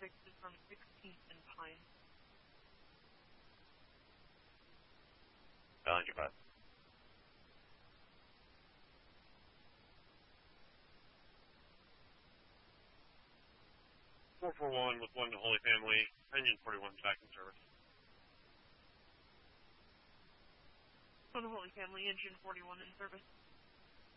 is from 16th and Pine. Challenge your 441 with 1 to Holy Family, engine 41 back in service. 1 to Holy Family, engine 41 in service.